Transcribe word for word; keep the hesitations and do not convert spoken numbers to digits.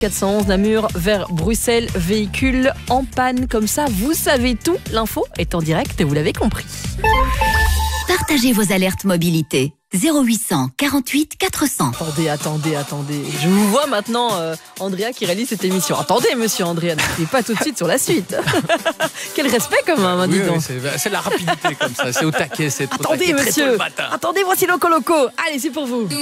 quatre cent onze Namur vers Bruxelles, véhicule en panne. Comme ça, vous savez tout. L'info est en direct et vous l'avez compris. Partagez vos alertes mobilité. zéro huit cent quarante-huit quatre cents. Attendez, attendez, attendez. Je vous vois maintenant, euh, Andrea, qui réalise cette émission. Attendez, monsieur Andrea, n'arrivez pas tout de suite sur la suite. Quel respect, quand même, hein, dis oui, donc. oui, c'est, c'est la rapidité comme ça. C'est au taquet, c'est au Attendez, taquet, très tôt monsieur. le matin. Attendez, voici Loco Loco. Allez, c'est pour vous.